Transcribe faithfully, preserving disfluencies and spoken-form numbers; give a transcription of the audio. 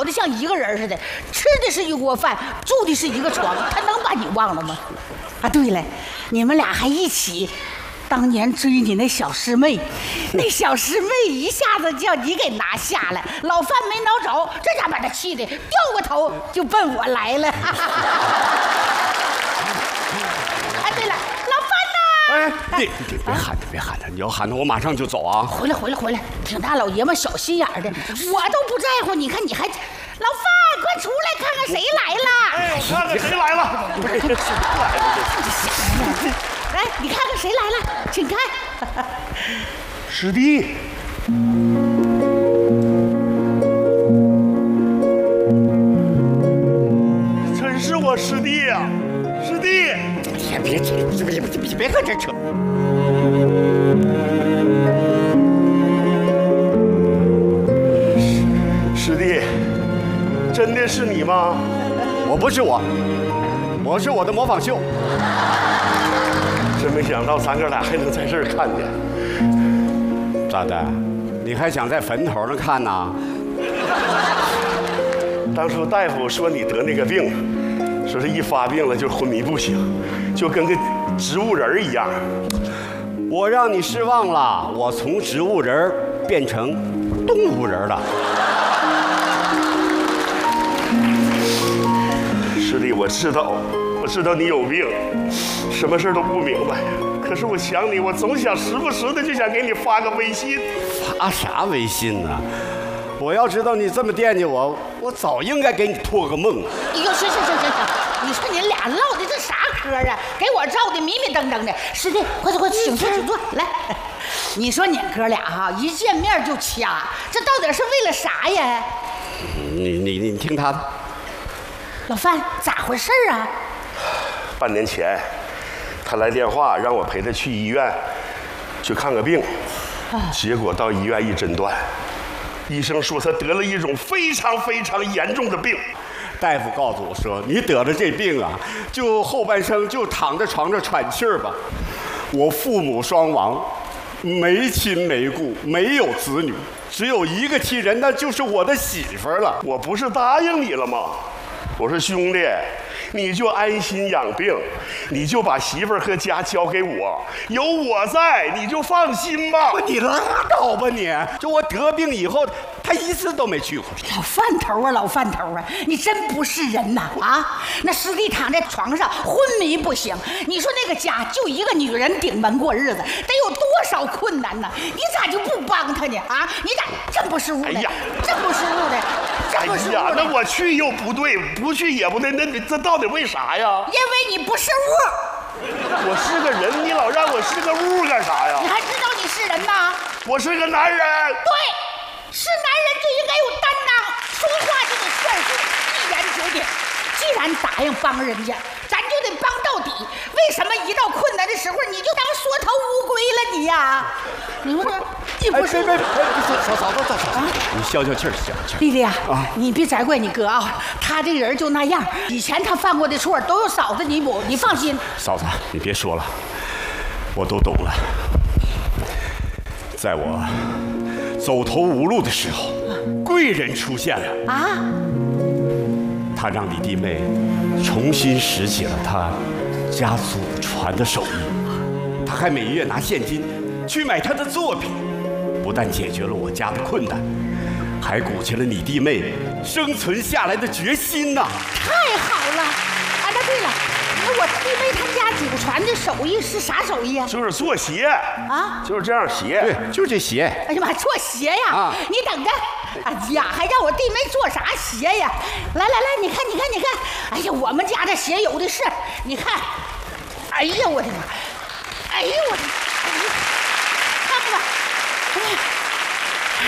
得像一个人似的，吃的是一锅饭，住的是一个床，他能把你忘了吗？啊，对了，你们俩还一起。当年追你那小师妹，那小师妹一下子叫你给拿下了，老范没挠着，这家把他气的掉过头就奔我来了。哎，对了，老范呢？ 哎，你你别喊他，别喊他，你要喊他，我马上就走啊！ 回来，回来，回来！挺大老爷们小心眼的，我都不在乎，你看你还，老范，快出来看看谁来了！ 哎，我看看谁来了！ 来，你看看谁来了，请看。 师弟，真是我师弟呀、啊！师弟， 别别别别别别搁这扯！ 师弟，真的是你吗？ 我不是我，我是我的模仿秀。 真没想到咱哥俩还能在这儿看见。 咋的？你还想在坟头上看呢？ 当初大夫说你得那个病，说是一发病了就昏迷不醒，就跟个植物人一样。 我让你失望了，我从植物人变成动物人了。 师弟，我知道，我知道你有病，什么事都不明白。可是我想你，我总想时不时的就想给你发个微信。 发啥微信呢？我要知道你这么惦记我，我早应该给你托个梦。 哎呦，行行行行行，你说你俩唠的这啥嗑啊？给我照的迷迷瞪瞪的。师弟，快坐快坐，请坐请坐，来。你说你哥俩哈、啊、一见面就掐，这到底是为了啥呀？ 你你你听他的。 老范，咋回事啊？ 半年前，他来电话让我陪他去医院去看个病，结果到医院一诊断，医生说他得了一种非常非常严重的病。 大夫告诉我说，你得了这病啊，就后半生就躺在床上喘气儿吧。我父母双亡，没亲没故，没有子女，只有一个亲人，那就是我的媳妇儿了。 我不是答应你了吗？我说兄弟，你就安心养病，你就把媳妇儿和家交给我，有我在，你就放心吧。 你拉倒吧你！就我得病以后，他一次都没去过。 老饭头啊，老饭头啊，你真不是人呐！啊，那师弟躺在床上昏迷不醒，你说那个家就一个女人顶门过日子，得有多少困难呢？你咋就不帮他呢？啊，你咋真不是物的？哎呀，真不是物的，真不是物的。 哎呀，那我去又不对，不去也不对，那你这到底为啥呀？ 因为你不是物。 我是个人，你老让我是个物干啥呀？ 你还知道你是人吗？ 我是个男人。 对，是男人就应该有担当，说话就得算数，一言九鼎。既然答应帮人家，咱就得帮到底。为什么一到困难的时候你就当缩头乌龟了你呀？你说你不是？ 别别别！嫂嫂子嫂嫂，你消消气儿，消消气儿。 丽丽啊，你别责怪你哥啊，他这人就那样。以前他犯过的错都有嫂子弥补，你放心。 嫂子，你别说了，我都懂了。在我走投无路的时候，贵人出现了啊！他让你弟妹重新拾起了他家祖传的手艺，他还每月拿现金去买他的作品，不但解决了我家的困难，还鼓起了你弟妹生存下来的决心呐！ 太好了！啊，那对了，那我弟妹他家祖传的手艺是啥手艺啊？ 就是做鞋啊， 就是这样鞋。 对，就是这鞋。 哎呀妈，做鞋呀！啊，你等着。哎呀，还让我弟妹做啥鞋呀？来来来，你看你看你看，哎呀，我们家的鞋有的是，你看，哎呀我的妈，哎呀我的，哎呀，看吧，哎呀。